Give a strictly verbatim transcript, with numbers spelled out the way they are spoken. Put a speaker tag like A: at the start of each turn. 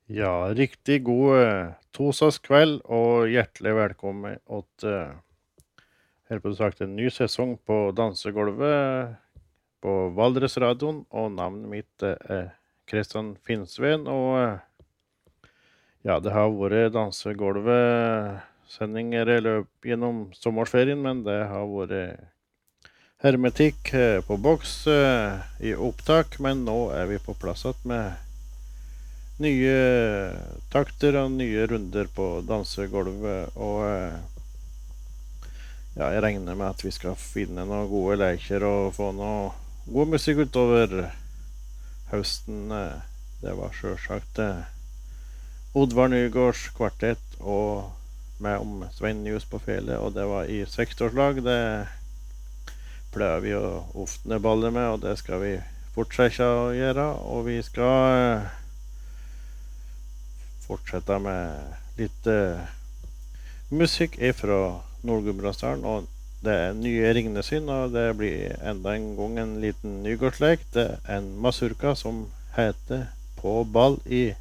A: Ja, riktig god eh, torsdagskveld og hjertelig velkommen til eh, helt på sagt en ny sesong på dansegulvet på Valdresradioen, og navnet mitt eh, er Kristian Finnsveen, og eh, ja, det har vært dansegulvet-sendinger i løp gjennom sommerferien, men det har vært hermetikk eh, på boks eh, i opptak, men nå er vi på plass igjen med nye takter og nye runder på dansegulvet, og eh, ja, jeg regner med at vi skal finne noen gode leker og få noe god musikk utover høsten. eh. Det var sjølsagt eh, Oddvar Nygårds kvartett og med om Svein Njus på felet, og det var i sekstiårslag. Det pleier vi å ofte balle med, og det skal vi fortsette å gjøre, og vi skal eh, fortsette med litt eh, musikk fra Nord-Gudbrandsdalen, og det er nye Ringnesyn, og det blir enda en gang en liten nygårdslek. Det er en masurka som heter På ball i